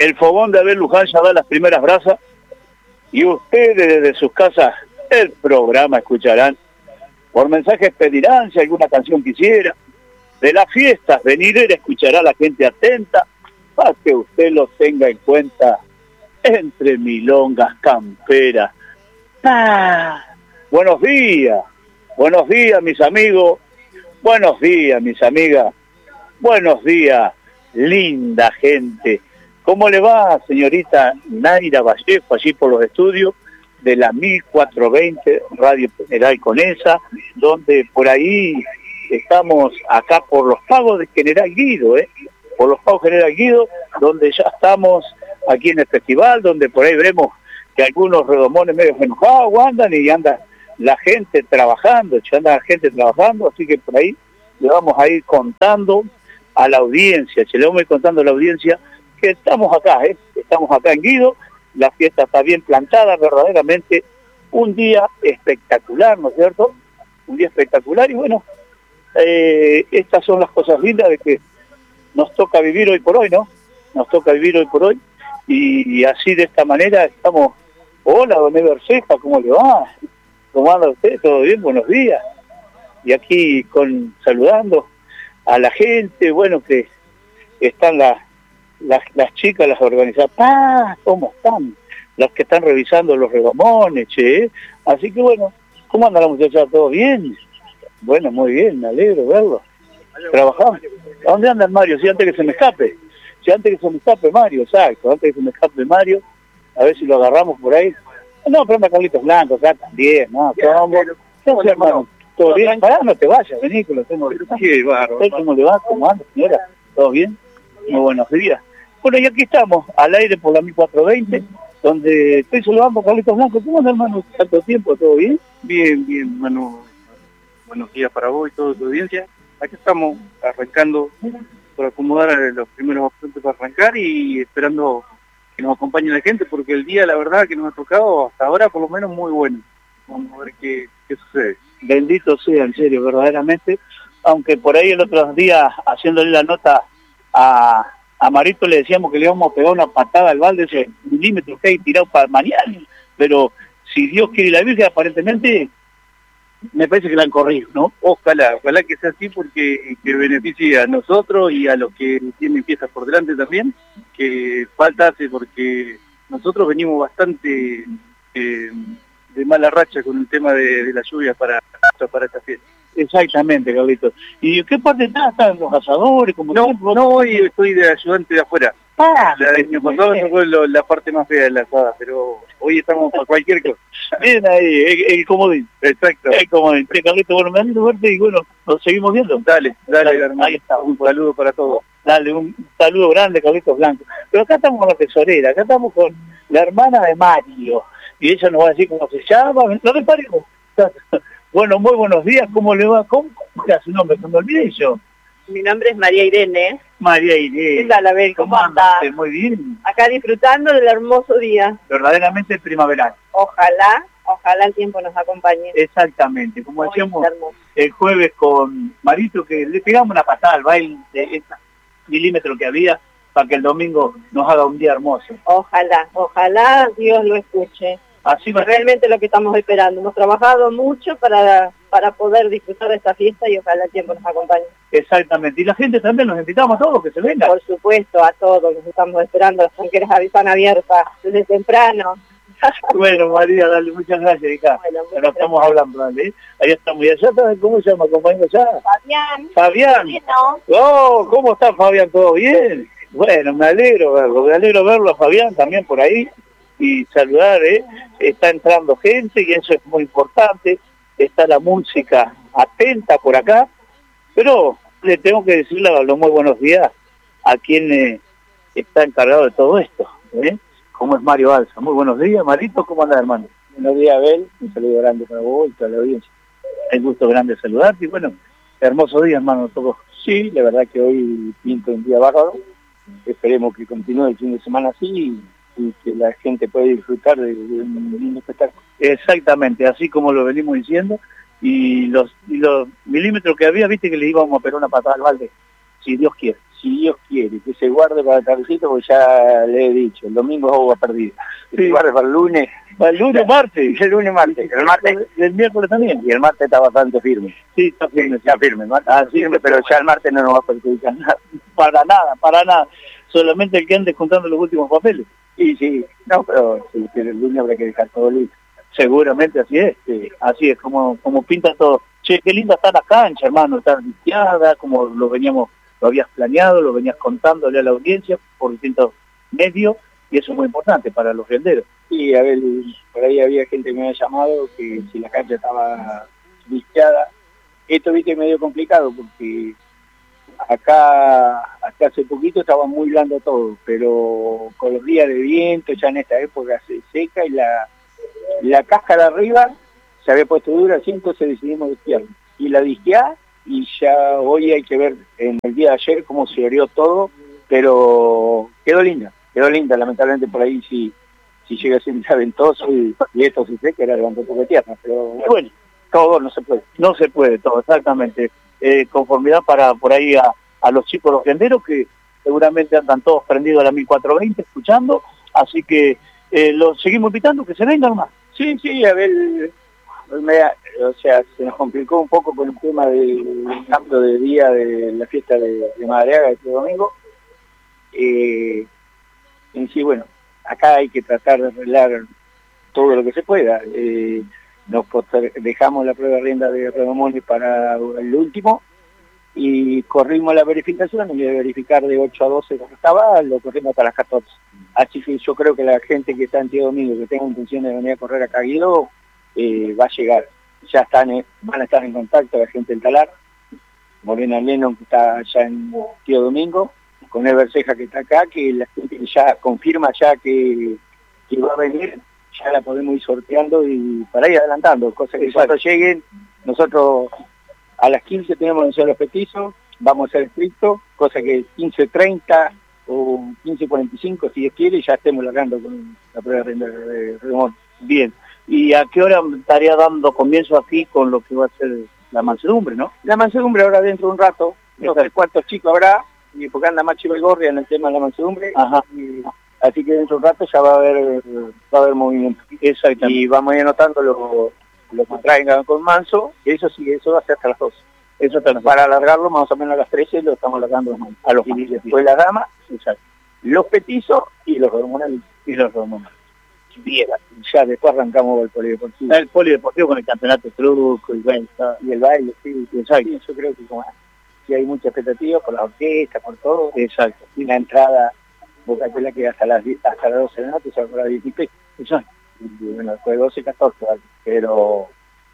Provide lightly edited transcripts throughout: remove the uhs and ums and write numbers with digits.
el fogón de Abel Luján ya da las primeras brasas y ustedes desde sus casas el programa escucharán. Por mensajes pedirán si alguna canción quisiera. De las fiestas venidera escuchará la gente atenta para que usted lo tenga en cuenta entre milongas camperas. Buenos días mis amigos, buenos días mis amigas, buenos días linda gente. ¿Cómo le va, señorita Naira Vallejo, allí por los estudios de la 1420 Radio General Conesa, donde por ahí estamos acá por los pagos de General Guido, por los pagos General Guido, donde ya estamos aquí en el festival, donde por ahí veremos que algunos redomones medio enojados andan y anda la gente trabajando, así que por ahí le vamos a ir contando a la audiencia, que estamos acá en Guido, la fiesta está bien plantada, verdaderamente un día espectacular, ¿no es cierto? Un día espectacular y bueno, estas son las cosas lindas de que nos toca vivir hoy por hoy, ¿no? Nos toca vivir hoy por hoy y así de esta manera estamos. Hola, don Eber Ceja, ¿cómo le va? ¿Cómo anda usted? ¿Todo bien? Buenos días. Y aquí saludando a la gente, bueno, que están las chicas, las organizadas. ¿Cómo están? Las que están revisando los redomones, che. Así que bueno, ¿cómo anda la muchacha? ¿Todo bien? Bueno, muy bien, me alegro verlo. ¿Trabajamos? ¿A dónde anda el Mario? Si antes que se me escape. Mario, exacto. Antes que se me escape Mario, a ver si lo agarramos por ahí. No, pero anda Carlitos Blanco, acá también, ¿no? ¿Cómo hermano? ¿Todo bien? Pará, no te vayas, vení, que lo tengo. Sí, bárbaro. ¿Cómo le va? ¿Cómo anda, señora? ¿Todo bien? Muy buenos días. Bueno, y aquí estamos, al aire por la 1420, donde estoy saludando a Carlitos Blanco. ¿Cómo anda, hermano? ¿Tanto tiempo? ¿Todo bien? Bien, hermano. Buenos días para vos y toda tu audiencia. Aquí estamos arrancando por acomodar los primeros puntos para arrancar y esperando que nos acompañe la gente, porque el día, la verdad, que nos ha tocado hasta ahora, por lo menos, muy bueno. Vamos a ver qué sucede. Bendito sea, en serio, verdaderamente. Aunque por ahí el otro día, haciéndole la nota a Marito, le decíamos que le íbamos a pegar una patada al balde ese milímetro que hay tirado para mañana. Pero si Dios quiere y la Virgen, aparentemente, me parece que la han corrido, ¿no? Ojalá que sea así, porque que beneficie a nosotros y a los que tienen piezas por delante también, que falta hace, porque nosotros venimos bastante de mala racha con el tema de la lluvia para esta fiesta. Exactamente, Carlitos. ¿Y qué parte están los asadores? No, hoy estoy de ayudante de afuera. El año pasado no fue la parte más fea de la asada, pero hoy estamos para cualquier cosa. Bien ahí, el comodín. Exacto. El comodín. Carlitos, bueno, me alegro verte y bueno, nos seguimos viendo. Dale, hermano. Ahí está. Un saludo para todos. Dale, un saludo grande, Carlitos Blanco. Pero acá estamos con la tesorera, acá estamos con la hermana de Mario. Y ella nos va a decir cómo se llama. ¿No le parece? Bueno, muy buenos días, ¿cómo le va? ¿Cómo era su nombre? Se me olvidé yo. Mi nombre es María Irene. María Irene. ¿Qué tal, Abel? ¿Cómo anda? Muy bien. Acá disfrutando del hermoso día. Verdaderamente primaveral. Ojalá el tiempo nos acompañe. Exactamente, como decíamos el jueves con Marito, que le pegamos una patada al baile de ese milímetro que había, para que el domingo nos haga un día hermoso. Ojalá Dios lo escuche. Así va. Realmente lo que estamos esperando. Hemos trabajado mucho para poder disfrutar de esta fiesta y ojalá el tiempo nos acompañe. Exactamente. Y la gente también, nos invitamos a todos que se vengan. Por supuesto, a todos. Los estamos esperando. Las tranqueras están abiertas desde temprano. Bueno, María, dale, muchas gracias, hija. Bueno, ahora estamos hablando, ¿vale? Ahí estamos. Y allá, ¿cómo se llama, compañero? Fabián. ¿No? Oh, ¿cómo está, Fabián? ¿Todo bien? Bueno, me alegro verlo a Fabián también por ahí. Y saludar, está entrando gente y eso es muy importante, está la música atenta por acá, pero le tengo que decirle los muy buenos días a quien está encargado de todo esto, como es Mario Alza. Muy buenos días, Marito, ¿cómo andas, hermano? Buenos días, Abel, un saludo grande para vos y toda la audiencia. Un gusto grande saludarte y bueno, hermoso día, hermano, todo. Sí, la verdad que hoy pinta un día bárbaro, esperemos que continúe el fin de semana así y que la gente pueda disfrutar de un lindo espectáculo. Exactamente, así como lo venimos diciendo, y los milímetros que había, viste que le íbamos a pegar una patada al balde, si Dios quiere. si Dios quiere, que se guarde para el tardecito, porque ya le he dicho, el domingo es agua perdida. Que se guarde para el lunes. Para el lunes, martes. El lunes, martes. El martes. El miércoles también. Y el martes está bastante firme. Sí, está firme. Está firme, ¿no? Firme, pero ya el martes no nos va a perjudicar nada. Para nada. Solamente el que ande juntando los últimos papeles. Sí. No, pero sí, pero el lunes habrá que dejar todo listo. Seguramente así es. Sí. Así es, como pinta todo. Che, qué linda está la cancha, hermano. Está limpiada, como lo habías planeado, lo venías contándole a la audiencia por distintos medios. Y eso es muy importante para los renderos. Sí, a ver, por ahí había gente que me había llamado que si la cancha estaba limpiada. Esto, viste, medio complicado porque acá hasta hace poquito estaba muy blando todo, pero con los días de viento, ya en esta época se seca y la cáscara arriba se había puesto dura, así entonces decidimos disquearla. Y la disqueá, y ya hoy hay que ver en el día de ayer cómo se abrió todo, pero quedó linda, lamentablemente por ahí si llega a ser ventoso y esto se seca, era levantar un poco de tierra, pero bueno, todo no se puede. No se puede todo, exactamente. Conformidad para por ahí a los chicos, los renderos, que seguramente andan todos prendidos a la 1420 escuchando, así que los seguimos invitando que se vengan más. Sí, a ver, o sea, se nos complicó un poco con el tema del cambio de día de la fiesta de Madariaga este domingo. En sí, bueno, acá hay que tratar de arreglar todo lo que se pueda. Dejamos la prueba de rienda de Redomoni para el último y corrimos la verificación, y de verificar de 8 a 12 como estaba, lo corrimos hasta las 14. Así que yo creo que la gente que está en Tío Domingo, que tenga intención de venir a correr a Guido, va a llegar. Ya van a estar en contacto la gente del Talar, Morena Lennon, que está allá en Tío Domingo, con Ever Ceja, que está acá, que la gente ya confirma ya que va a venir, ya la podemos ir sorteando y para ir adelantando, cosas que cuando lleguen, nosotros a las 15 tenemos que hacer los petizos, vamos a ser estrictos, cosa que 15:30 o 15:45, si Dios quiere, ya estemos largando con la prueba de Redomón. Bien, ¿y a qué hora estaría dando comienzo aquí con lo que va a ser la mansedumbre, no? La mansedumbre ahora dentro de un rato, no sé cuántos chicos habrá, y porque anda Machi Belgorria en el tema de la mansedumbre. Ajá. Así que dentro de un rato ya va a haber movimiento. Exactamente. Y vamos a ir anotando lo que traigan con Manso, eso sí, eso va a ser hasta las 12. Eso para alargarlo más o menos a las 13 lo estamos alargando a los y después las damas, los petizos y los hormonales. Bien, ya después arrancamos el polideportivo. El polideportivo con el campeonato de truco y el baile, sí, exacto. Sí, yo creo que hay mucha expectativa por la orquesta, por todo. Exacto. Y la entrada, Boca Tela que hasta las 12 de la noche, se va a las 16. Exacto. Y bueno, después 12, 14, ¿vale? Pero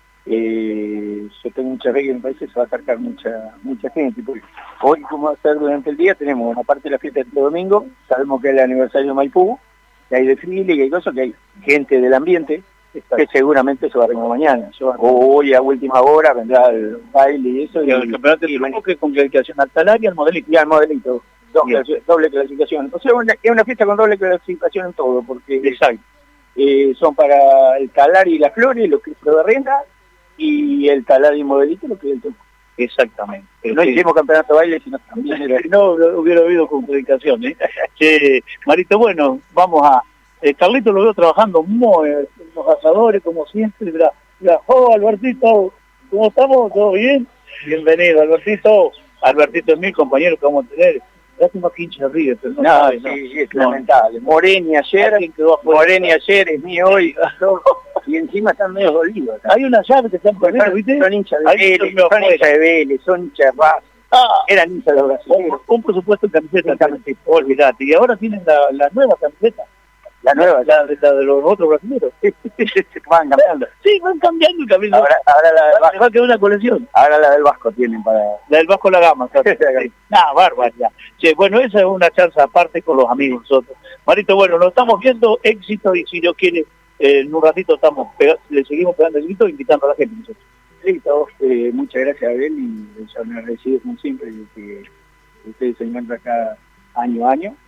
yo tengo mucha fe que me parece que se va a acercar mucha gente. Porque hoy, como va a ser durante el día, tenemos una parte de la fiesta de domingo, sabemos que es el aniversario de Maipú, que hay desfile, que hay cosas, que hay gente del ambiente, que seguramente se va a arreglar mañana. Hoy a última hora vendrá el baile y eso. Y el campeonato de truco que con clasificación al talar y al modelito. Y al modelito. Doble clasificación. O sea, es una fiesta con doble clasificación en todo, porque exacto. Son para el talar y las flores, lo que es de renta, y el talar y modelito, lo que es el truco. Exactamente. No hicimos campeonato de baile, sino también era... No hubiera habido complicación, Marito, bueno, vamos a... Carlito lo veo trabajando los asadores, como siempre. Oh, Albertito, ¿cómo estamos? ¿Todo bien? Bienvenido, Albertito. Albertito es mi compañero que vamos a tener. Lástima que hincha Ríos. No, sí, es lamentable. Moreni ayer es mío hoy. Y encima están medio dolidos. Hay una llave que están perdiendo, ¿viste? Son hinchas de Vélez, son hinchas de Vaz. Eran hinchas de los brasileños. Un presupuesto en camiseta. Olvídate. Y ahora tienen la nueva camiseta. La nueva, la de los otros brasileños. Van cambiando. Sí, van cambiando el camino. Ahora la del Vasco. Va a quedar una colección. Ahora la del Vasco tienen para... La del Vasco la gama. Bárbara. Sí, bueno, esa es una chance aparte con los amigos nosotros. Marito, bueno, nos estamos viendo, éxito, y si Dios quiere, en un ratito le seguimos pegando el grito, invitando a la gente. Nosotros. Listo, muchas gracias a él, y yo me agradecido como siempre que ustedes se encuentran acá año a año.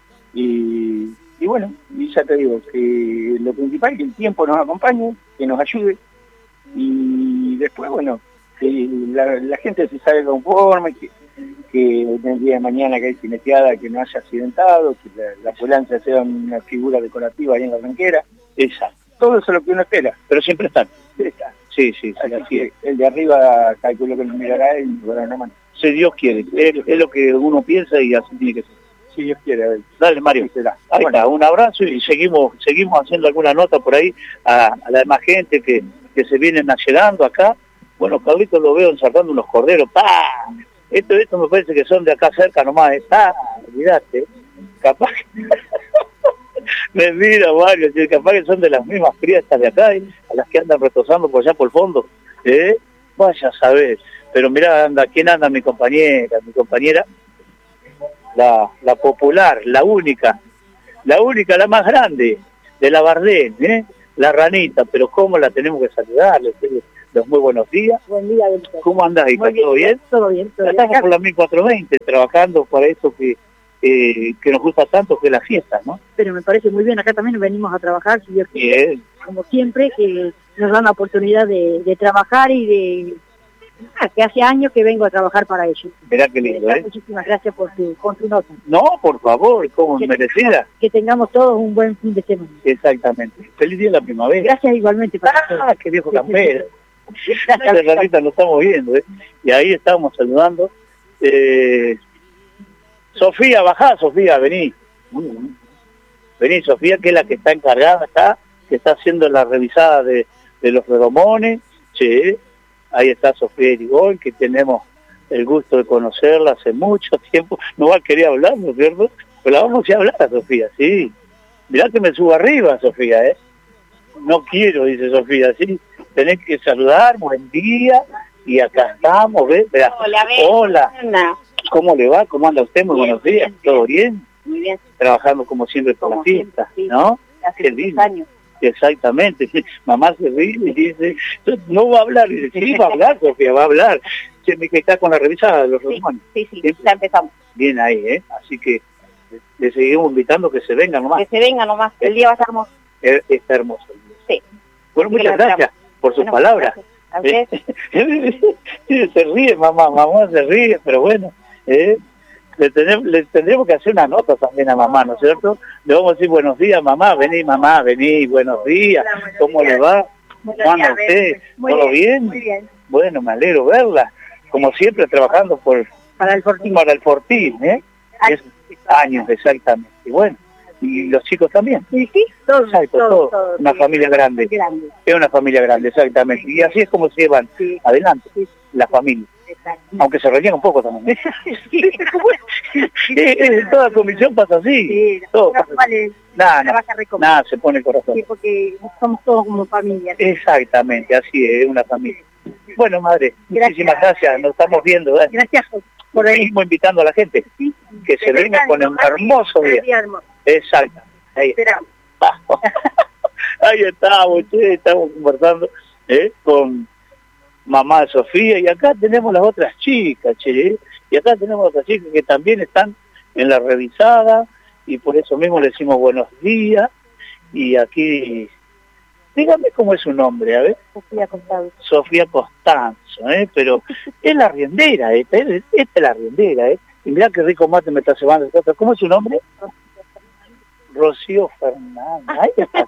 Y bueno, y ya te digo, que lo principal es que el tiempo nos acompañe, que nos ayude, y después, bueno, que la gente se salga conforme, que que en el día de mañana que hay jineteada, que no haya accidentado, que la ambulancia sea una figura decorativa ahí en la tranquera. Exacto. Todo eso es lo que uno espera. Pero siempre están. Sí, Así es. El de arriba calculo que nos mirará y nos dará una mano. Si Dios quiere, es lo que uno piensa y así tiene que ser. Si Dios quiere, a ver. Dale, Mario. Será. Ahí Bueno, está, un abrazo y seguimos haciendo alguna nota por ahí a la demás gente que se vienen llegando acá. Bueno, Carlitos lo veo ensartando unos corderos. ¡Pah! Esto me parece que son de acá cerca nomás. Olvídate. Capaz que... Mentira, Mario, capaz que son de las mismas criatas de acá, a las que andan retosando por allá por el fondo. Vaya a saber. Pero mirá, ¿quién anda? Mi compañera, la popular, la única, la más grande de la Bardén, la ranita, pero cómo la tenemos que saludar, los muy buenos días. Buen día, doctor. ¿Cómo andás, hija? ¿Todo bien? Todo bien, todo bien. Estamos por la 1420, trabajando para eso que nos gusta tanto, que es la fiesta, ¿no? Pero me parece muy bien, acá también venimos a trabajar, si Dios quiere, Bien. como siempre, que nos dan la oportunidad de trabajar y de... que hace años que vengo a trabajar para ellos. Mirá qué lindo, Muchísimas gracias por tu nota. No, por favor, como merecida. Que tengamos todos un buen fin de semana. Exactamente. Feliz día de la primavera. Gracias igualmente. Qué viejo campero. Hace ratito lo estamos viendo, y ahí estamos saludando. Sofía, bajá, Sofía, vení. Vení, Sofía, que es la que está encargada acá, que está haciendo la revisada de los redomones. Sí, ahí está Sofía Irigón, que tenemos el gusto de conocerla hace mucho tiempo. No va a querer hablar, ¿no es cierto? Pero la vamos a hablar, Sofía, sí. Mirá que me subo arriba, Sofía, No quiero, dice Sofía, sí. Tenés que saludar, buen día, y acá estamos, ¿ves? Hola. ¿Cómo le va? ¿Cómo anda usted? Muy buenos días. ¿Todo bien? Muy bien. Trabajando como siempre por la fiesta, sí. ¿no? Hace 10 años. Exactamente. Mamá se ríe y dice, no va a hablar. Y dice, sí, va a hablar, Sofía, va a hablar. Se me está con la revisada de los romanos. Sí, ya empezamos. Bien ahí, Así que le seguimos invitando que se vengan nomás. Que se vengan nomás. El día va a estar hermoso. Está hermoso. Sí. Bueno, muchas gracias por sus palabras. Se ríe, mamá se ríe, pero bueno, le tendremos que hacer una nota también a mamá, ¿no es cierto? Le vamos a decir buenos días, mamá, vení, buenos días, ¿cómo le va? ¿Cómo anda usted? ¿Todo bien? Muy bien. Bueno, me alegro verla, como siempre trabajando para el Fortín. Para el Fortín, años, exactamente. Y bueno, y los chicos también. Sí, todos. Una familia grande. Es una familia grande, exactamente. Y así es como se llevan adelante la familia. Exacto. Aunque se rellenan un poco también. Toda comisión pasa así. Sí, todo pasa así. Nada, se pone el corazón. Sí, porque somos todos como familia. Exactamente, así es una familia. Bueno, madre, muchísimas gracias. Nos estamos viendo. Gracias por venir. Seguimos invitando a la gente que se venga con un hermoso día. Exacto. Ahí esperamos. Ahí estamos conversando con mamá de Sofía, y acá tenemos las otras chicas, y acá tenemos otras chicas que también están en la revisada, y por eso mismo le decimos buenos días, y aquí, dígame cómo es su nombre, a ver. Sofía Costanzo. Sofía Costanzo, pero es la arriendera, esta es la arriendera, y mirá qué rico mate me está llevando. ¿Cómo es su nombre? Rocío Fernández. Ay,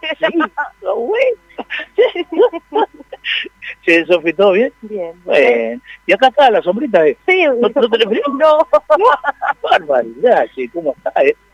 sí, Sofía, ¿todo bien? Bien. Bueno. Y acá está la sombrita, Sí. ¿No te le frío? No. Barbaridad, sí, ¿cómo está,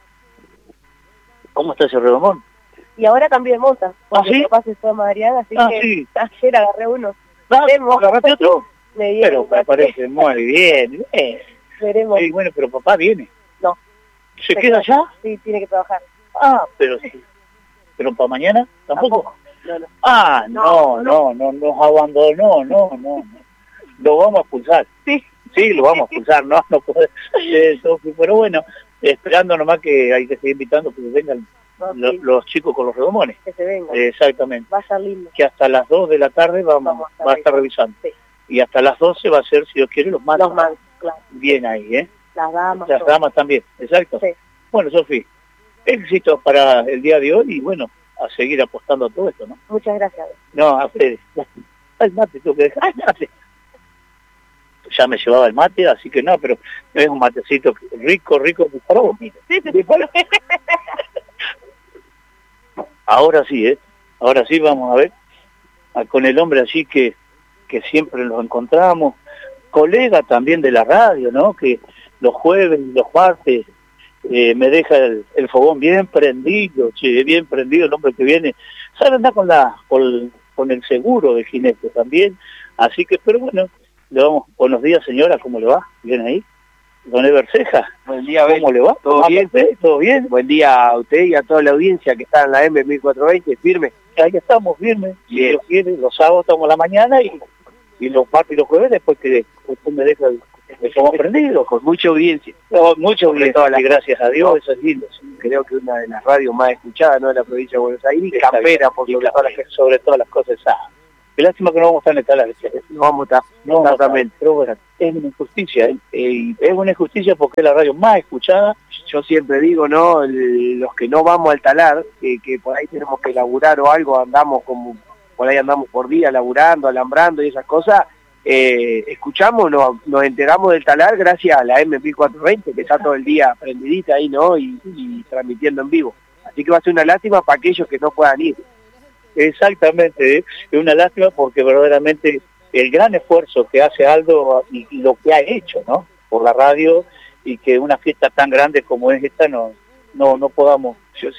¿Cómo está ese redomón? Y ahora cambié de monta. ¿Ah, sí? Mi papá se fue a Madriaga, así que sí. ayer agarré uno. ¿Agarraste otro? Pero me parece muy bien. Veremos. Sí, bueno, pero papá viene. No. ¿Se queda allá? Sí, tiene que trabajar. Pero sí. ¿Pero para mañana? ¿Tampoco? No. No, nos abandonó, no. Lo vamos a expulsar. Sí, lo vamos a expulsar, no puede. Pero bueno, esperando nomás que hay que seguir invitando que vengan los chicos con los redomones. Que se vengan. Exactamente. Va a estar lindo. Que hasta las 2 de la tarde va a estar revisando. Sí. Y hasta las 12 va a ser, si Dios quiere, los mandos. Los mandos, claro. Bien ahí, Las damas. Las damas también, exacto. Sí. Bueno, Sofía, éxitos para el día de hoy y bueno, a seguir apostando a todo esto, ¿no? Muchas gracias. No, a ustedes. Ay, mate, tengo que dejar. Mate. ya me llevaba el mate, así que no, pero es un matecito rico, rico, para vos, mira. Ahora sí, ahora sí vamos a ver, con el hombre así que siempre nos encontramos, colega también de la radio, ¿no? Que los jueves y los martes me deja el fogón bien prendido, che, bien prendido el hombre que viene, sabe andar con el seguro de jinete también, así que, pero bueno, le vamos, buenos días señora, ¿cómo le va? ¿Bien ahí? Don Eber Ceja, buen día, ¿cómo le va? ¿Todo bien? ¿Todo bien? Buen día a usted y a toda la audiencia que está en la M1420, firme. Ahí estamos, firme, si Bien. Dios quiere, los sábados estamos a la mañana y los martes y los jueves después que usted me deja el fogón prendido. Con mucha audiencia. No, mucho Sobre bien, todo la- y gracias a Dios, ¿no? eso es lindo. Sí. Creo que una de las radios más escuchadas, ¿no?, de la provincia de Buenos Aires, y Está campera, bien, por y sobre todas las campera, sobre todas las cosas. Qué lástima que no vamos a estar en el talar. no vamos a estar. No, Exactamente. pero bueno, es una injusticia. Es una injusticia porque es la radio más escuchada. Yo siempre digo, ¿no?, los que no vamos al talar, que por ahí tenemos que laburar o algo, andamos como, por ahí andamos por día laburando, alambrando y esas cosas, escuchamos, nos enteramos del talar gracias a la M1420, que está todo el día prendidita ahí, ¿no?, y transmitiendo en vivo. Así que va a ser una lástima para aquellos que no puedan ir. Exactamente, es una lástima porque verdaderamente el gran esfuerzo que hace Aldo y lo que ha hecho, ¿no?, por la radio, y que una fiesta tan grande como es esta no podamos. Yo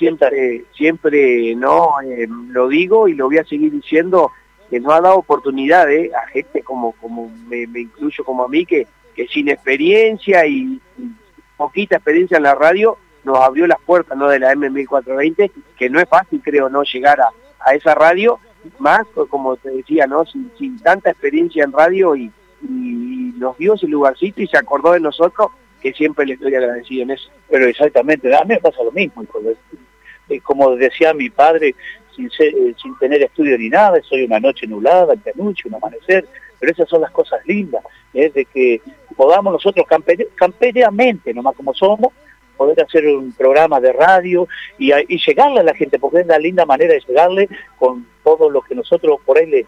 siempre no lo digo y lo voy a seguir diciendo, que no ha dado oportunidades a gente como me incluyo como a mí, que sin experiencia y poquita experiencia en la radio, nos abrió las puertas, ¿no?, de la M1420, que no es fácil, creo, no llegar a esa radio, más como te decía, ¿no?, sin tanta experiencia en radio, y nos dio ese lugarcito y se acordó de nosotros, que siempre le estoy agradecido en eso. Pero exactamente, a mí me pasa lo mismo, hijo. Como decía mi padre, sin tener estudio ni nada, soy una noche nublada, un amanecer, pero esas son las cosas lindas, de que podamos nosotros campereamente, nomás como somos, poder hacer un programa de radio y llegarle a la gente, porque es la linda manera de llegarle con todo lo que nosotros por ahí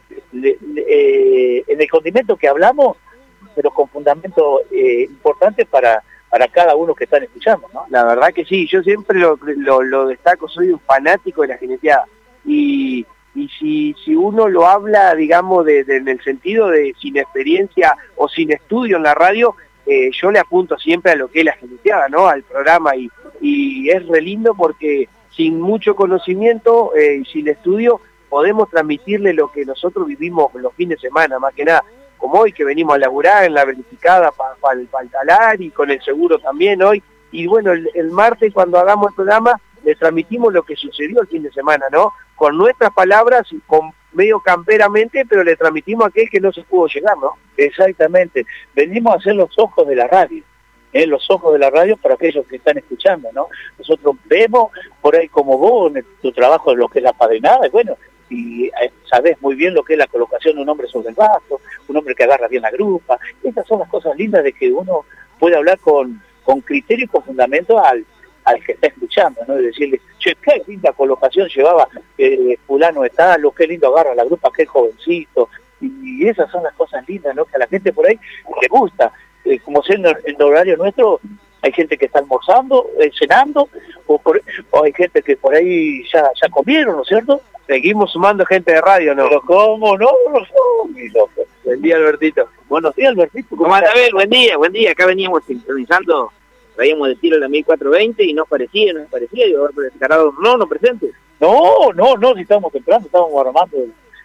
en el condimento que hablamos, pero con fundamento importante para cada uno que están escuchando, ¿no? La verdad que sí, yo siempre lo destaco, soy un fanático de la jineteada, y si uno lo habla, digamos, en el sentido de sin experiencia o sin estudio en la radio, yo le apunto siempre a lo que es la jineteada, ¿no?, al programa, y es re lindo porque sin mucho conocimiento y sin estudio podemos transmitirle lo que nosotros vivimos los fines de semana, más que nada, como hoy que venimos a laburar en la verificada para el talar, y con el seguro también hoy, y bueno, el martes cuando hagamos el programa les transmitimos lo que sucedió el fin de semana, ¿no?, con nuestras palabras y con medio camperamente, pero le transmitimos a aquel que no se pudo llegar, ¿no? Exactamente, venimos a hacer los ojos de la radio, los ojos de la radio para aquellos que están escuchando, ¿no? Nosotros vemos por ahí como vos en tu trabajo de lo que es la padrinada, y bueno, y sabés muy bien lo que es la colocación de un hombre sobre el vaso, un hombre que agarra bien la grupa. Estas son las cosas lindas de que uno puede hablar con criterio y con fundamento al que está escuchando, ¿no? Y decirle, che, qué linda colocación llevaba fulano de tal, o qué lindo agarra la grupa, qué jovencito. Y esas son las cosas lindas, ¿no?, que a la gente por ahí le gusta. Como siendo en el horario nuestro, hay gente que está almorzando, cenando, o hay gente que por ahí ya comieron, ¿no es cierto? Seguimos sumando gente de radio, ¿no? Pero ¿cómo no? Mi loco. Buen día, Albertito. Buenos días, Albertito. ¿Cómo anda, Abel? Buen día. Acá veníamos sincronizando, traíamos de tiro la 1420 y nos parecía, digo, descarado, no presentes. No, si estábamos temprano, estábamos armando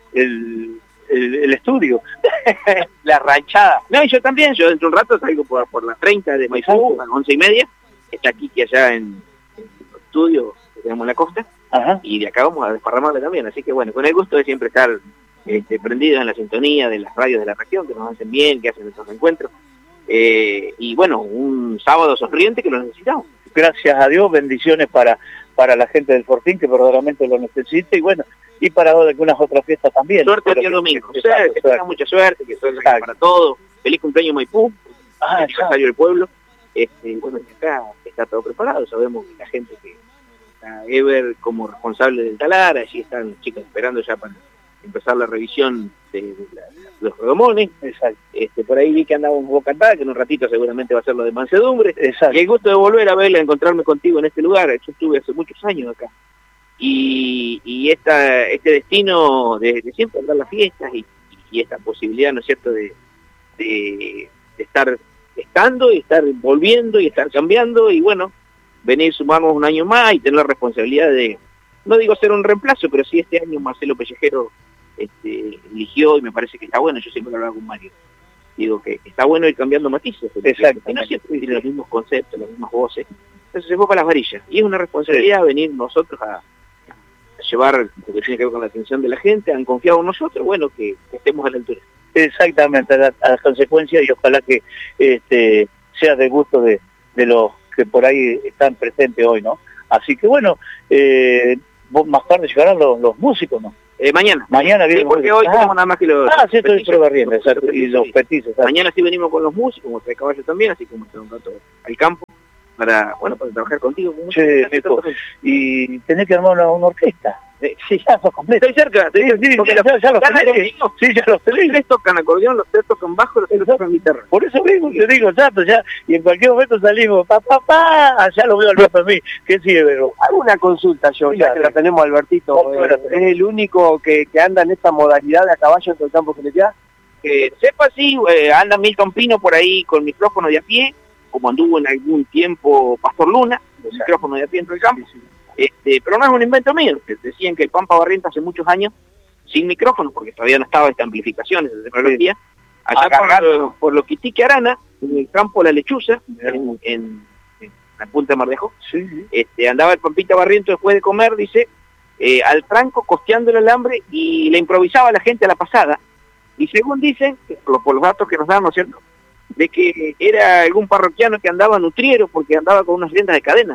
el estudio. La ranchada. No, y yo también, yo dentro de un rato salgo por las 30 de Maipú, a las 11:30, está aquí que allá en el estudio que tenemos en la costa. Ajá. Y de acá vamos a desparramarle también, así que bueno, con el gusto de siempre estar prendidos en la sintonía de las radios de la región, que nos hacen bien, que hacen estos encuentros, y bueno, un sábado sonriente que lo necesitamos. Gracias a Dios, bendiciones para la gente del Fortín, que verdaderamente lo necesita, y bueno, y para algunas otras fiestas también. Suerte el día domingo, que tengan mucha suerte, que suerte para todos, feliz cumpleaños Maipú, aniversario del pueblo, bueno, acá está todo preparado, sabemos que la gente que Eber como responsable del talar, allí están los chicos esperando ya para empezar la revisión de los redomones. Exacto. Por ahí vi que andaba un Bocatá, que en un ratito seguramente va a ser lo de mansedumbre. Exacto. Y el gusto de volver a verla, encontrarme contigo en este lugar. Yo estuve hace muchos años acá. Y este destino de siempre andar las fiestas y esta posibilidad, ¿no es cierto?, de estar estando y estar volviendo y estar cambiando, y bueno, venir, sumarnos un año más y tener la responsabilidad de, no digo ser un reemplazo, pero sí este año Marcelo Pellejero eligió, y me parece que está bueno. Yo siempre hablaba con Mario, digo que está bueno ir cambiando matices, exacto, y no siempre tiene los mismos conceptos, las mismas voces. Entonces se fue para las varillas, y es una responsabilidad venir nosotros a llevar lo que tiene que ver con la atención de la gente. Han confiado en nosotros, bueno, que estemos a la altura. Exactamente, a las consecuencias, y ojalá que sea de gusto de los que por ahí están presentes hoy, ¿no? Así que bueno, más tarde llegarán los músicos, ¿no? Mañana. Mañana vienen, sí, porque hoy tenemos nada más que los sí, estoy prebarriendo, exacto, y los petizos. Mañana sí venimos con los músicos, como trae caballo también, así como está un rato al campo, para trabajar contigo. Sí, y tenés que armar una orquesta. Sí, ya sos completo. Estoy cerca, ya los tenés. Sí, ya los tenés. Los tres tocan acordeón, los tres tocan bajo, los tres tocan guitarra. Por eso mismo te digo, chato, ya, y en cualquier momento salimos, allá lo veo Alberto a mí, que sí, pero... Hago una consulta yo, ya que la tenemos Albertito, ¿es el único que anda en esta modalidad de a caballo en todo el campo jineteado? Que sepa, sí, anda Milton Pino por ahí con micrófono de a pie, como anduvo en algún tiempo Pastor Luna, con micrófono de a pie dentro del campo. Pero no es un invento mío, que decían que el Pampa Barrienta hace muchos años, sin micrófono, porque todavía no estaba esta amplificación, esa tecnología, allá por lo Quitique Arana, en el campo La Lechuza, en la punta de Mardejo, andaba el Pampita Barriento después de comer, dice, al tranco costeando el alambre, y le improvisaba a la gente a la pasada, y según dicen, por los datos que nos dan, ¿no es cierto?, de que era algún parroquiano que andaba nutriero, porque andaba con unas riendas de cadena.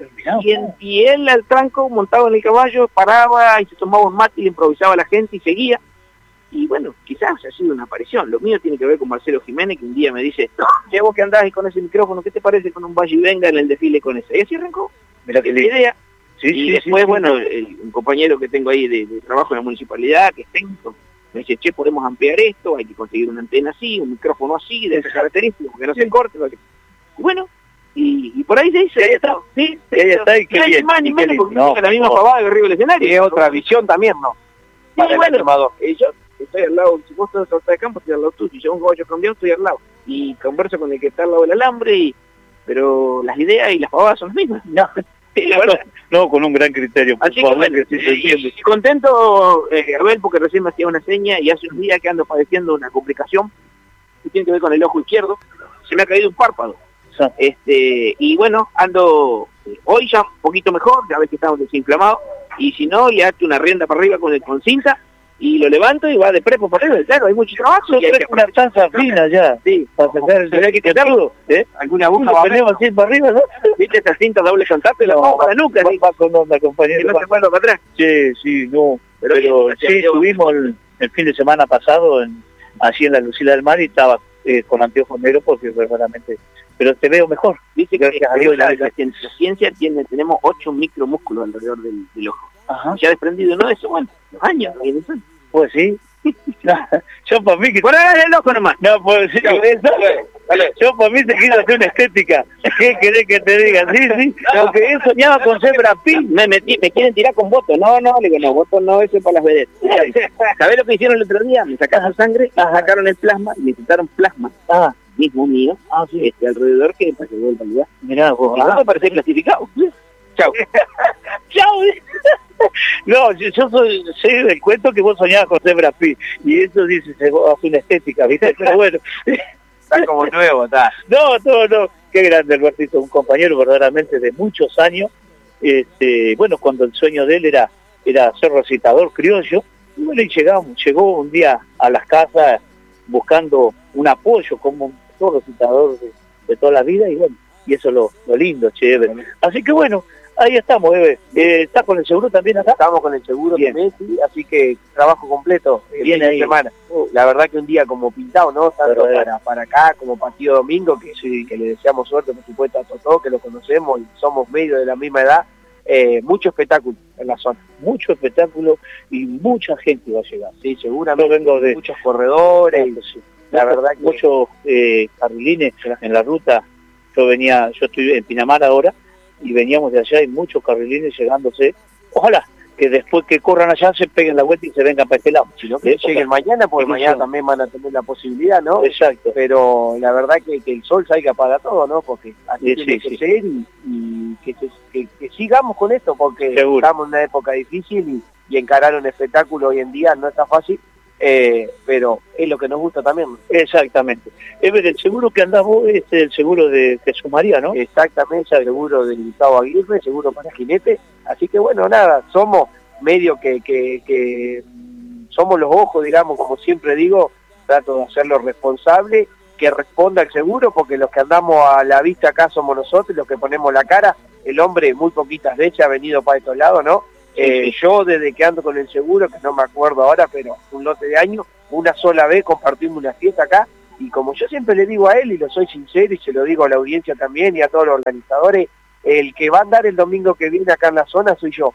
Y él al tranco, montado en el caballo, paraba y se tomaba un mate y le improvisaba a la gente y seguía. Y bueno, quizás haya sido una aparición. Lo mío tiene que ver con Marcelo Jiménez, que un día me dice, che, vos que andás y con ese micrófono, ¿qué te parece con un vaya y venga en el desfile con ese? Y así arrancó. Mira qué idea. Y después, bueno, un compañero que tengo ahí de trabajo en la municipalidad, que es técnico, me dice, che, podemos ampliar esto, hay que conseguir una antena así, un micrófono así, de esas características, porque no se corte. Y bueno, y por ahí se dice, ahí está, sí, ahí está, y qué bien, más ni menos, porque no, la misma pavada que arriba del escenario. Y es otra visión también, ¿no? Sí, bueno, yo estoy al lado, si vos estás de campo, estoy al lado tuyo, y si un caballo cambiado, estoy al lado, y converso con el que está al lado del alambre, pero las ideas y las pavadas son las mismas. No, con un gran criterio. Así que bueno, y contento, Abel, porque recién me hacía una seña, y hace unos días que ando padeciendo una complicación que tiene que ver con el ojo izquierdo, se me ha caído un párpado. Y bueno, ando hoy ya un poquito mejor, ya ves que estamos desinflamados, y si no, le hago una rienda para arriba con cinta, y lo levanto y va de prepo para arriba. Claro, hay mucho trabajo. Y hay que una tanza fina ya, para sacar el escudo, alguna aguja va tenemos así para arriba, ¿no? ¿Viste esa cinta doble contacto y la pongo para la nuca? Va con onda, compañero. Que no se vuelva para atrás. Sí, no. Pero sí, estuvimos el fin de semana pasado allí en la Lucila del Mar, y estaba con anteojos negros porque verdaderamente... Pero te veo mejor. Dice que gracias a Dios la ciencia tenemos 8 micromúsculos alrededor del ojo. Ajá. Ya desprendido, ¿no? Eso, bueno, los años. Pues sí. Yo para mí que... Por ahí el ojo nomás. No, pues sí. Yo para mí te quiero hacer una estética. ¿Qué querés que te diga? Sí. Porque él soñaba con ser Brad Pitt. Me quieren tirar con voto. No, le digo, no, voto no, eso es para las vedettes. ¿Sabés lo que hicieron el otro día? Me sacaron sangre, sacaron el plasma, y me quitaron plasma. Mismo mío, alrededor, que para que vuelva a lugar. Mirá vos, me parece clasificado. Chau. Chau. No, yo sé del cuento que vos soñabas con ser Brad Pitt, y eso dice, se hace una estética, ¿viste? Pero bueno. Está como nuevo, está. No. Qué grande, Albertito, un compañero verdaderamente de muchos años. Bueno, cuando el sueño de él era ser recitador criollo, y bueno, y llegó un día a las casas buscando un apoyo como todo recitador de toda la vida, y bueno, y eso es lo lindo, chévere. Así que bueno, ahí estamos, Bebe. ¿Estás con el seguro también acá? Estamos con el seguro también, sí, así que trabajo completo bien ahí. Semana. La verdad que un día como pintado, ¿no? Tanto para acá como partido domingo, que le deseamos suerte, por supuesto, a Totó, que lo conocemos y somos medio de la misma edad, mucho espectáculo en la zona. Mucho espectáculo y mucha gente va a llegar. Sí, seguramente. Yo vengo de muchos corredores, sí. La verdad que... muchos carrilines en la ruta. Yo estoy en Pinamar ahora, y veníamos de allá y muchos carrilines llegándose. Ojalá que después que corran allá se peguen la vuelta y se vengan para este lado. Si no, que lleguen mañana, porque mañana también van a tener la posibilidad, ¿no? Exacto. Pero la verdad que el sol salga para todo, ¿no? Porque así tiene que ser, y que sigamos con esto, porque seguro. Estamos en una época difícil y encarar un espectáculo hoy en día no está fácil, pero es lo que nos gusta también. Exactamente. Ever, el seguro que andás vos es el seguro de Jesús María, ¿no? Exactamente, el seguro del Gustavo Aguirre, seguro para jinete. Así que bueno, nada, somos medio que somos los ojos, digamos, como siempre digo, trato de hacerlo responsable, que responda el seguro, porque los que andamos a la vista acá somos nosotros, los que ponemos la cara. El hombre muy poquitas veces ha venido para estos lados, ¿no? Yo desde que ando con el seguro, que no me acuerdo ahora, pero un lote de años, una sola vez compartimos una fiesta acá, y como yo siempre le digo a él, y lo soy sincero, y se lo digo a la audiencia también, y a todos los organizadores, el que va a andar el domingo que viene acá en la zona soy yo,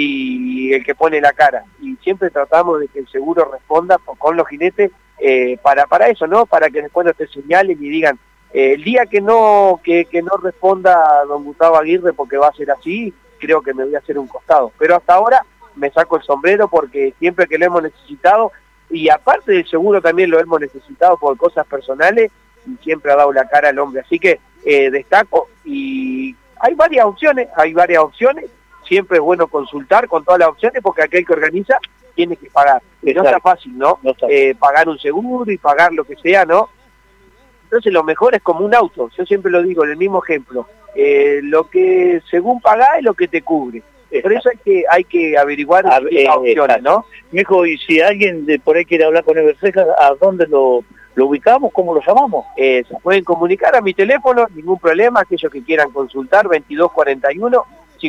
y el que pone la cara, y siempre tratamos de que el seguro responda con los jinetes, para eso, ¿no? Para que después no te señalen y digan, el día que no responda don Gustavo Aguirre porque va a ser así, creo que me voy a hacer un costado. Pero hasta ahora me saco el sombrero, porque siempre que lo hemos necesitado, y aparte del seguro también lo hemos necesitado por cosas personales, y siempre ha dado la cara al hombre. Así que destaco, y hay varias opciones, siempre es bueno consultar con todas las opciones, porque aquel que organiza tiene que pagar. No está fácil, ¿no? Pagar un seguro y pagar lo que sea, ¿no? Entonces lo mejor es como un auto, yo siempre lo digo, en el mismo ejemplo, lo que según pagás es lo que te cubre. Por eso hay que averiguar las opciones, ¿no? Mijo, y si alguien de por ahí quiere hablar con Everceja, ¿a dónde lo ubicamos? ¿Cómo lo llamamos? Se pueden comunicar a mi teléfono, ningún problema, aquellos que quieran consultar, 2241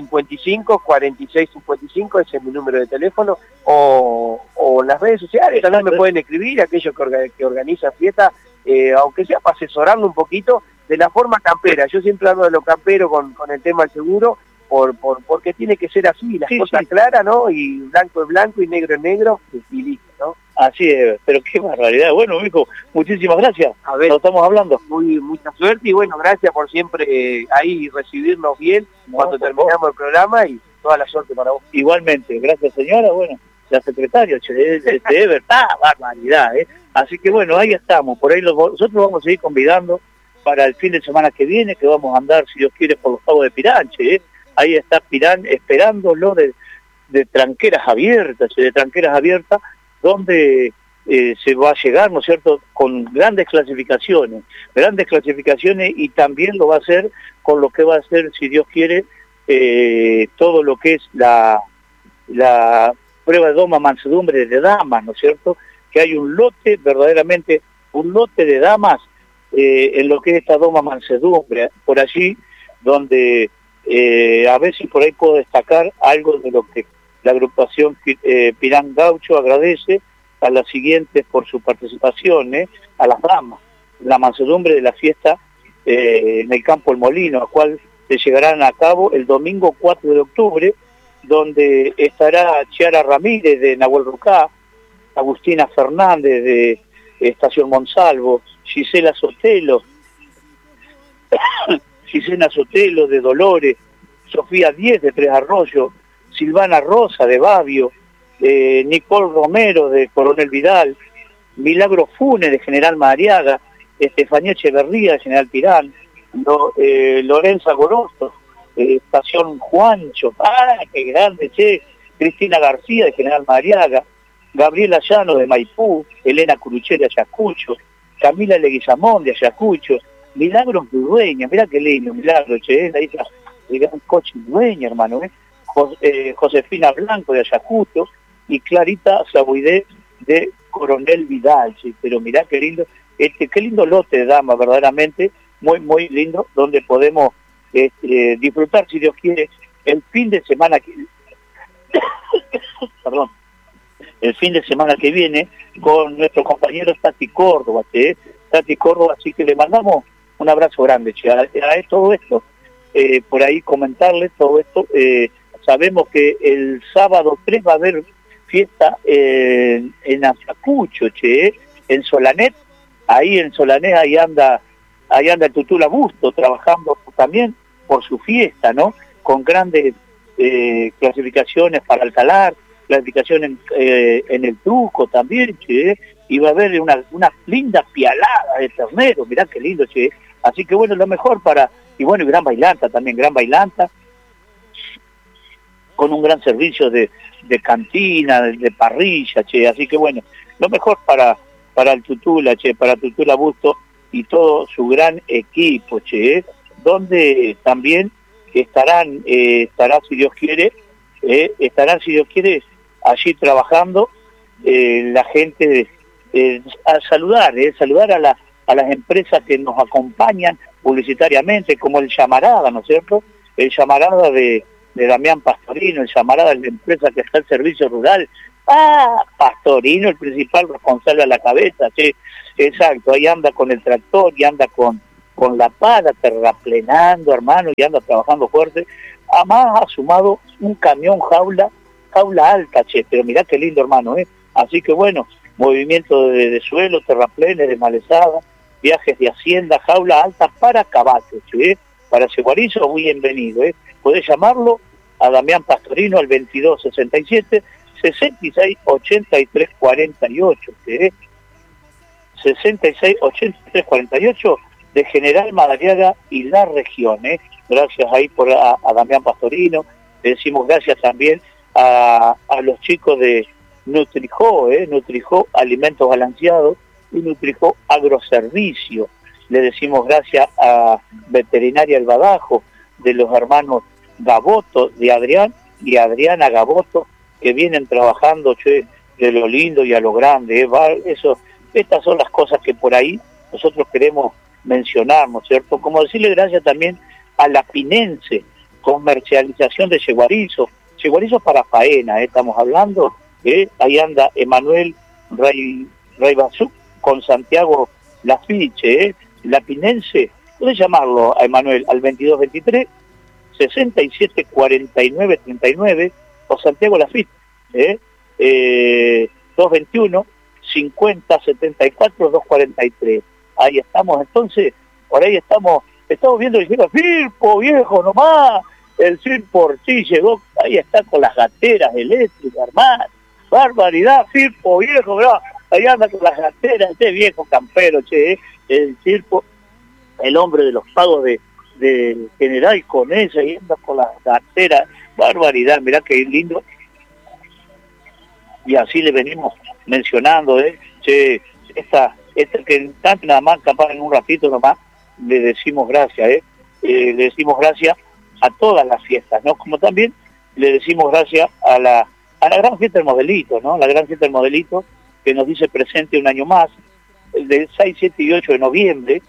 55 46 55, ese es mi número de teléfono, o en las redes sociales también me pueden escribir, aquellos que organizan fiestas, aunque sea para asesorarlo un poquito de la forma campera. Yo siempre hablo de lo campero con el tema del seguro, porque tiene que ser así, las cosas claras, ¿no? Y blanco es blanco y negro es negro, y listo, ¿no? Así es, pero qué barbaridad. Bueno, mijo, muchísimas gracias. A ver, nos estamos hablando. Mucha suerte, y bueno, gracias por siempre ahí recibirnos bien cuando terminamos el programa, y toda la suerte para vos. Igualmente, gracias señora. Bueno, la secretaria de Ever, barbaridad, ¿eh? Así que bueno, ahí estamos. Por ahí nosotros vamos a seguir convidando para el fin de semana que viene, que vamos a andar, si Dios quiere, por los Pagos de Piranche, ¿eh? Ahí está Pirán esperándolo de tranqueras abiertas, donde se va a llegar, ¿no es cierto?, con grandes clasificaciones, y también lo va a hacer con lo que va a ser, si Dios quiere, todo lo que es la prueba de doma mansedumbre de damas, ¿no es cierto?, que hay un lote, verdaderamente, un lote de damas en lo que es esta doma mansedumbre, por allí donde a ver si por ahí puedo destacar algo de lo que la agrupación Pirán Gaucho agradece a las siguientes por su participación, a las damas, la mansedumbre de la fiesta en el Campo El Molino, a cual se llevarán a cabo el domingo 4 de octubre, donde estará Chiara Ramírez de Nahuel Rucá, Agustina Fernández de Estación Monsalvo, Gisela Sotelo de Dolores, Sofía Díez de Tres Arroyos, Silvana Rosa de Babio, Nicole Romero de Coronel Vidal, Milagro Funes de General Madariaga, Estefanía Echeverría de General Pirán, Lorenza Gorosto, Estación Juancho, qué grande, che, Cristina García de General Madariaga, Gabriela Llano de Maipú, Elena Curuchel de Ayacucho, Camila Leguizamón de Ayacucho, Milagros Dueña, mira qué lindo, Milagros, che, la hija de un coche Dueña, hermano, Josefina Blanco de Ayacucho, y Clarita Sabuidé de Coronel Vidal, sí, pero mirá qué lindo, qué lindo lote de damas, verdaderamente, muy, muy lindo, donde podemos disfrutar, si Dios quiere, el fin de semana que perdón, el fin de semana que viene con nuestro compañero Tati Córdoba, así que le mandamos un abrazo grande, che, a todo esto, por ahí comentarles todo esto, sabemos que el sábado 3 va a haber fiesta en Ayacucho, che, en Solanet. Ahí en Solanet, ahí anda el Tutula Busto trabajando también por su fiesta, ¿no? Con grandes clasificaciones para Alcalar, clasificación en el Tuco también, che, y va a haber una linda pialada de terneros, mirá qué lindo, che. Así que bueno, lo mejor y bueno, y Gran Bailanta también, Gran Bailanta, con un gran servicio de cantina, de parrilla, che, así que bueno, lo mejor para el Tutula, che, para Tutula Busto y todo su gran equipo, che, donde también estará, si Dios quiere, allí trabajando la gente, a saludar a las empresas que nos acompañan publicitariamente, como el Llamarada, ¿no es cierto? El Llamarada de Damián Pastorino, el Llamarada de la empresa que está al servicio rural. Pastorino, el principal responsable a la cabeza, sí, exacto, ahí anda con el tractor y anda con la pala terraplenando, hermano, y anda trabajando fuerte. Además ha sumado un camión jaula alta, che, pero mirá qué lindo, hermano, Así que bueno, movimiento de suelo, terraplenes, de malezada, viajes de hacienda, jaula alta para caballos, che, para Yeguarizo, bienvenido, Podés llamarlo a Damián Pastorino al 2267 668348, 668348 de General Madariaga y la región, Gracias ahí a Damián Pastorino. Le decimos gracias también a los chicos de Nutrijó, Nutrijó Alimentos Balanceados y Nutrijó Agroservicio. Le decimos gracias a Veterinaria El Badajo, de los hermanos Gaboto, de Adrián y Adriana Gaboto, que vienen trabajando, che, de lo lindo y a lo grande, estas son las cosas que por ahí nosotros queremos mencionar, ¿no es cierto? Como decirle gracias también a la Pinense, comercialización de Yeguarizo para faena, estamos hablando, ahí anda Emanuel Raibazú con Santiago Lafiche, la Pinense, puede llamarlo a Emanuel al 2223 674939 o Santiago Lafitte, 221 50 74 243. Ahí estamos, entonces, por ahí estamos viendo el Firpo, viejo, nomás, el Firpo sí llegó, ahí está con las gateras eléctricas, hermano, barbaridad, Firpo, viejo, bro, ahí anda con las gateras, este viejo campero, che, el Firpo, el hombre de los pagos de General con ella, y anda con las gateras, barbaridad, mirá qué lindo. Y así le venimos mencionando, che, esta que tanto nada más, capaz en un ratito nomás, le decimos gracias, le decimos gracias a todas las fiestas, ¿no? Como también le decimos gracias a la gran fiesta del modelito, ¿no? La gran fiesta del modelito, que nos dice presente un año más, del 6, 7 y 8 de noviembre,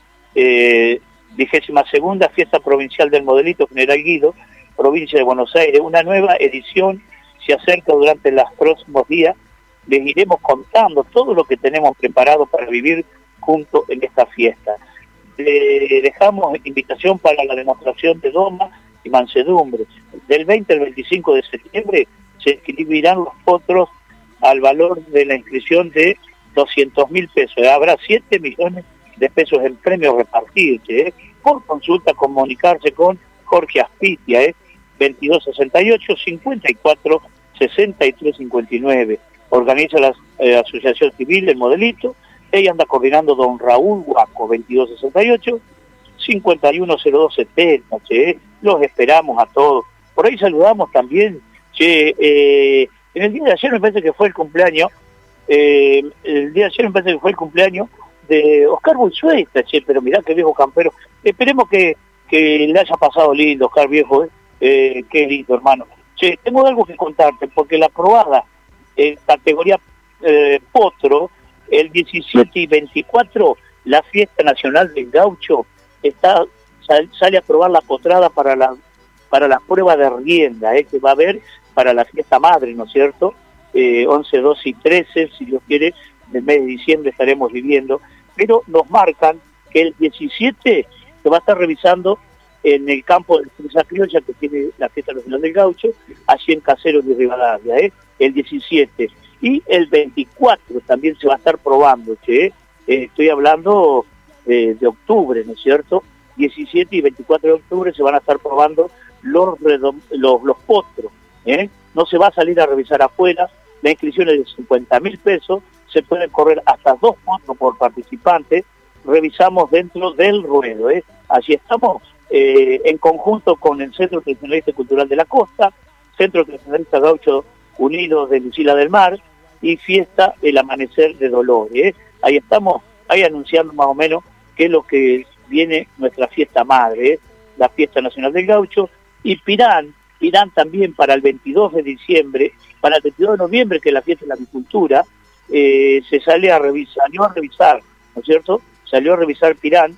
22ª fiesta provincial del modelito General Guido, provincia de Buenos Aires. Una nueva edición se acerca durante los próximos días. Les iremos contando todo lo que tenemos preparado para vivir juntos en esta fiesta. Dejamos invitación para la demostración de doma y mansedumbre. Del 20 al 25 de septiembre se inscribirán los potros al valor de la inscripción de 200.000 pesos. Habrá 7 millones de pesos en premios repartidos. Por consulta, comunicarse con Jorge Aspitia, 2268 54 63 59. Organiza la Asociación Civil El Modelito. Ella anda coordinando don Raúl Guaco, 2268 510270. Los esperamos a todos. Por ahí saludamos también, en el día de ayer me parece que fue el cumpleaños, de Oscar Bulsueta, pero mirá qué viejo campero. Esperemos que le haya pasado lindo, Oscar viejo, qué lindo, hermano. Tengo algo que contarte, porque la aprobada en categoría potro, el 17 y 24, la fiesta nacional del gaucho, sale a probar la potrada para la prueba de rienda, que va a haber para la fiesta madre, ¿no es cierto? 11, 12 y 13, si Dios quiere, del mes de diciembre estaremos viviendo, pero nos marcan que el 17 se va a estar revisando en el campo de Defensa Criolla, que tiene la Fiesta Nacional del Gaucho, allí en Caseros de Rivadavia, el 17. Y el 24 también se va a estar probando, estoy hablando de octubre, ¿no es cierto? 17 y 24 de octubre se van a estar probando los potros, no se va a salir a revisar afuera, la inscripción es de 50.000 pesos, se pueden correr hasta 2 potros por participante, revisamos dentro del ruedo, allí estamos en conjunto con el Centro Tradicionalista y Cultural de la Costa, Centro Tradicionalista Gaucho Unido de Lucila del Mar y Fiesta El Amanecer de Dolores, ahí estamos, ahí anunciando más o menos qué es lo que viene nuestra fiesta madre, la Fiesta Nacional del Gaucho, y Pirán también para el 22 de diciembre, para el 22 de noviembre, que es la Fiesta de la Agricultura, se salió a revisar, ¿no es cierto? Salió a revisar Pirán.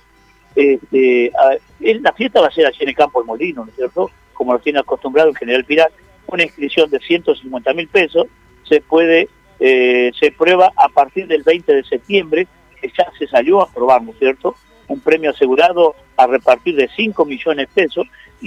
La fiesta va a ser allí en el Campo del Molino, ¿no es cierto? Como lo tiene acostumbrado en general Pirán, una inscripción de 150.000 pesos, se prueba a partir del 20 de septiembre, que ya se salió a probar, ¿no es cierto? Un premio asegurado a repartir de 5 millones de pesos,